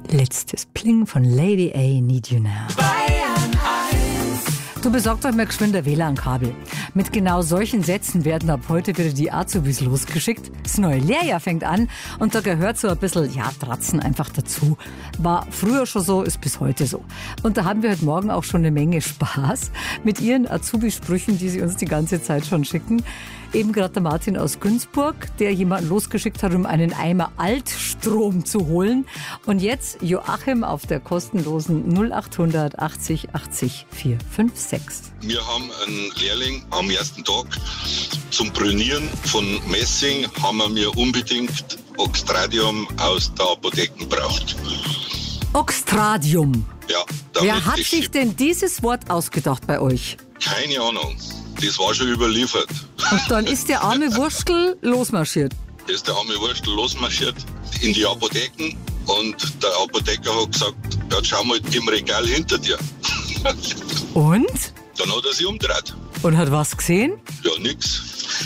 Letztes Pling von Lady A, Need You Now. Du besorgt euch mal geschwind ein WLAN-Kabel. Mit genau solchen Sätzen werden ab heute wieder die Azubis losgeschickt. Das neue Lehrjahr fängt an und da gehört so ein bisschen, Tratzen einfach dazu. War früher schon so, ist bis heute so. Und da haben wir heute Morgen auch schon eine Menge Spaß mit ihren Azubi-Sprüchen, die sie uns die ganze Zeit schon schicken. Eben gerade der Martin aus Günzburg, der jemanden losgeschickt hat, um einen Eimer Altstrom zu holen. Und jetzt Joachim auf der kostenlosen 0800 80 80 456. Wir haben einen Lehrling am ersten Tag zum Brünieren von Messing, haben wir unbedingt Oxtradium aus der Apotheke braucht. Oxtradium. Ja. Wer hat sich denn dieses Wort ausgedacht bei euch? Keine Ahnung. Das war schon überliefert. Und dann ist der arme Wurstel losmarschiert. Ist der arme Wurstel losmarschiert in die Apotheken und der Apotheker hat gesagt, ja, schau mal im Regal hinter dir. Und? Dann hat er sich umgedreht. Und hat was gesehen? Ja, nix.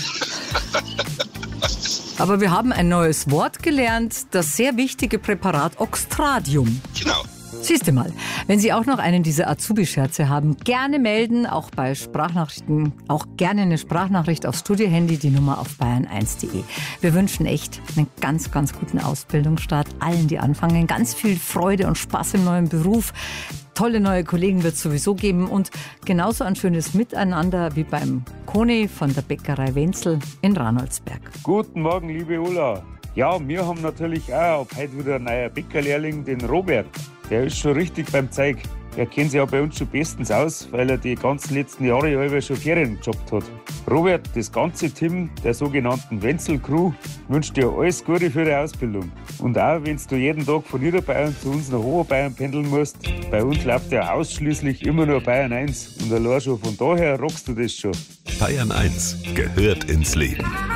Aber wir haben ein neues Wort gelernt, das sehr wichtige Präparat Oxtradium. Genau. Siehst du mal, wenn Sie auch noch einen dieser Azubi-Scherze haben, gerne melden, auch bei Sprachnachrichten, auch gerne eine Sprachnachricht aufs Studiohandy, die Nummer auf bayern1.de. Wir wünschen echt einen ganz, ganz guten Ausbildungsstart allen, die anfangen. Ganz viel Freude und Spaß im neuen Beruf. Tolle neue Kollegen wird es sowieso geben und genauso ein schönes Miteinander wie beim Koni von der Bäckerei Wenzel in Ranoldsberg. Guten Morgen, liebe Ulla. Ja, wir haben natürlich auch ab heute wieder einen neuen Bäckerlehrling, den Robert. Der ist schon richtig beim Zeug. Er kennt sich ja bei uns schon bestens aus, weil er die ganzen letzten Jahre ja schon Ferien gejobbt hat. Robert, das ganze Team der sogenannten Wenzel-Crew wünscht dir alles Gute für die Ausbildung. Und auch, wenn du jeden Tag von Niederbayern zu uns nach Oberbayern pendeln musst, bei uns läuft ja ausschließlich immer nur Bayern 1. Und allein schon von daher rockst du das schon. Bayern 1 gehört ins Leben.